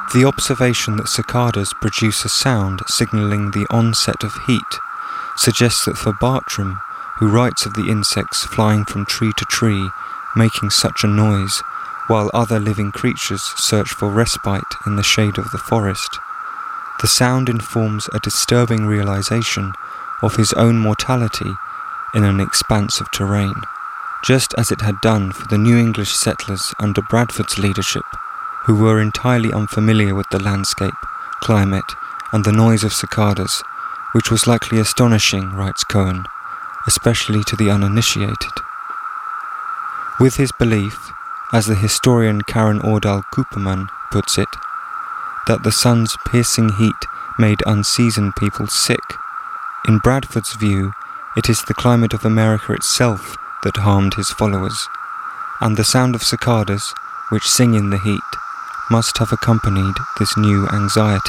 The observation that cicadas produce a sound signalling the onset of heat suggests that for Bartram, who writes of the insects flying from tree to tree, making such a noise, while other living creatures search for respite in the shade of the forest, the sound informs a disturbing realization of his own mortality in an expanse of terrain, just as it had done for the New English settlers under Bradford's leadership, who were entirely unfamiliar with the landscape, climate, and the noise of cicadas, which was likely astonishing, writes Cohen, especially to the uninitiated. With his belief, as the historian Karen Ordell Cooperman puts it, that the sun's piercing heat made unseasoned people sick, in Bradford's view, it is the climate of America itself that harmed his followers, and the sound of cicadas, which sing in the heat, must have accompanied this new anxiety.